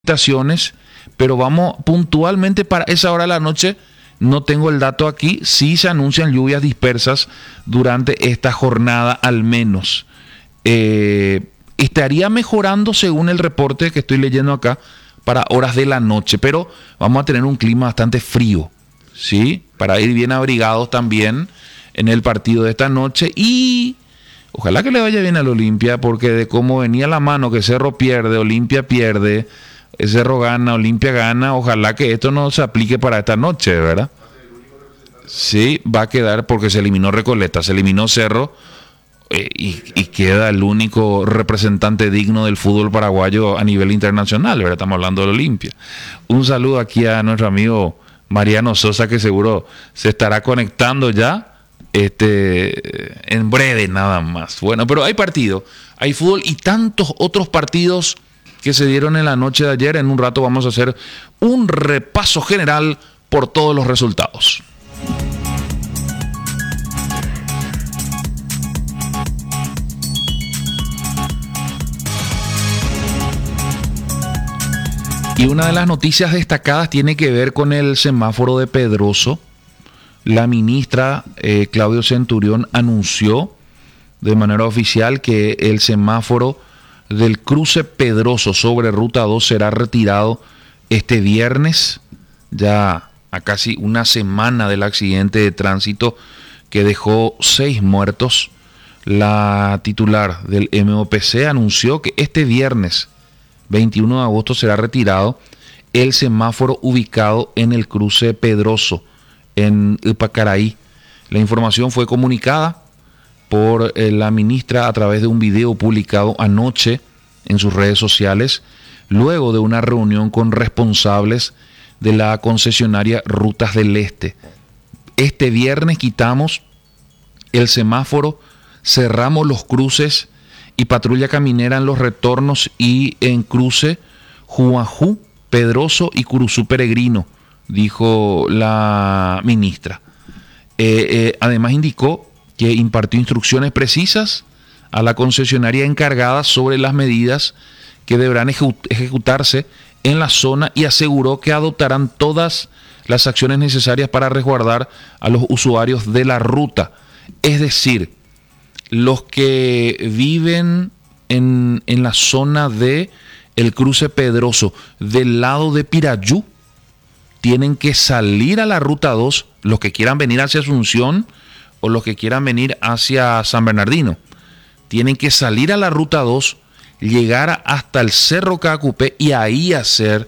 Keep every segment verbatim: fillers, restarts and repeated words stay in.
precipitaciones, pero vamos puntualmente para esa hora de la noche. No tengo el dato aquí, sí se anuncian lluvias dispersas durante esta jornada al menos. Eh, estaría mejorando según el reporte que estoy leyendo acá para horas de la noche, pero vamos a tener un clima bastante frío, ¿sí? Para ir bien abrigados también en el partido de esta noche y ojalá que le vaya bien al Olimpia, porque de cómo venía la mano que Cerro pierde, Olimpia pierde, Cerro gana, Olimpia gana, ojalá que esto no se aplique para esta noche, ¿verdad? Sí, va a quedar porque se eliminó Recoleta, se eliminó Cerro eh, y, y queda el único representante digno del fútbol paraguayo a nivel internacional, ¿verdad? Estamos hablando del Olimpia. Un saludo aquí a nuestro amigo Mariano Sosa, que seguro se estará conectando ya este, en breve nada más. Bueno, pero hay partido, hay fútbol y tantos otros partidos que se dieron en la noche de ayer. En un rato vamos a hacer un repaso general por todos los resultados. Y una de las noticias destacadas tiene que ver con el semáforo de Pedroso. La ministra eh, Claudio Centurión anunció de manera oficial que el semáforo del cruce Pedroso sobre Ruta dos será retirado este viernes, ya a casi una semana del accidente de tránsito que dejó seis muertos. La titular del M O P C anunció que este viernes veintiuno de agosto será retirado el semáforo ubicado en el cruce Pedroso en Ipacaraí. La información fue comunicada por eh, la ministra a través de un video publicado anoche en sus redes sociales, luego de una reunión con responsables de la concesionaria Rutas del Este. Este viernes quitamos el semáforo, cerramos los cruces y patrulla caminera en los retornos y en cruce Juajú, Pedroso y Curuzú Peregrino, dijo la ministra. Eh, eh, además indicó que impartió instrucciones precisas a la concesionaria encargada sobre las medidas que deberán ejecutarse en la zona y aseguró que adoptarán todas las acciones necesarias para resguardar a los usuarios de la ruta. Es decir, los que viven en, en la zona de el cruce Pedroso del lado de Pirayú tienen que salir a la ruta dos, los que quieran venir hacia Asunción o los que quieran venir hacia San Bernardino. Tienen que salir a la ruta dos, llegar hasta el Cerro Cacupé y ahí hacer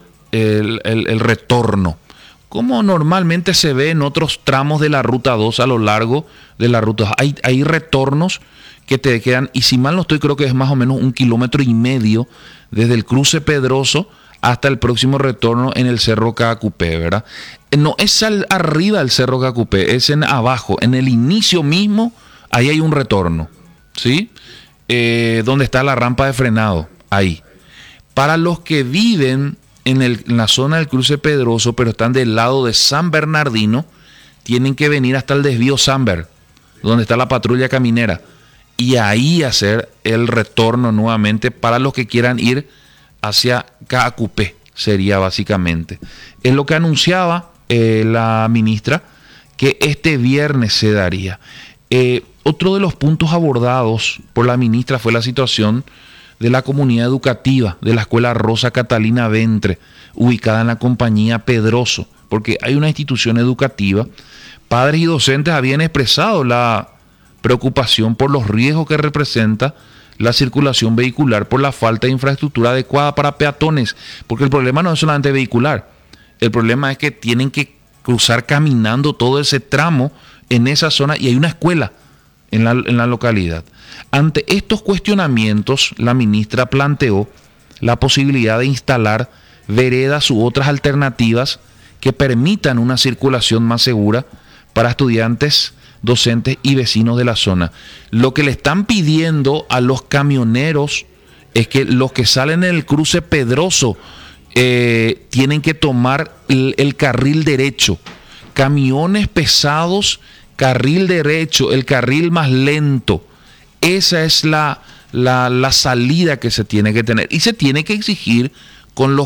el, el, el retorno, como normalmente se ve en otros tramos de la ruta dos a lo largo de la ruta. Hay, hay retornos que te quedan, y si mal no estoy, creo que es más o menos un kilómetro y medio desde el cruce Pedroso hasta el próximo retorno en el Cerro Cacupé, ¿verdad? No es al, arriba del Cerro Cacupé, es en abajo, en el inicio mismo, ahí hay un retorno, ¿sí? Eh, donde está la rampa de frenado, ahí. Para los que viven en, el, en la zona del cruce Pedroso, pero están del lado de San Bernardino, tienen que venir hasta el desvío Samber, donde está la patrulla caminera, y ahí hacer el retorno nuevamente para los que quieran ir hacia Cacupé, sería básicamente. Es lo que anunciaba eh, la ministra, que este viernes se daría. Eh, otro de los puntos abordados por la ministra fue la situación de la comunidad educativa de la Escuela Rosa Catalina Ventre, ubicada en la compañía Pedroso, porque hay una institución educativa. Padres y docentes habían expresado la preocupación por los riesgos que representa la circulación vehicular por la falta de infraestructura adecuada para peatones, porque el problema no es solamente vehicular, el problema es que tienen que cruzar caminando todo ese tramo en esa zona y hay una escuela en la, en la localidad. Ante estos cuestionamientos, la ministra planteó la posibilidad de instalar veredas u otras alternativas que permitan una circulación más segura para estudiantes, docentes y vecinos de la zona. Lo que le están pidiendo a los camioneros es que los que salen en el cruce Pedroso eh, tienen que tomar el, el carril derecho. Camiones pesados, carril derecho, el carril más lento. Esa es la, la, la salida que se tiene que tener. Y se tiene que exigir con los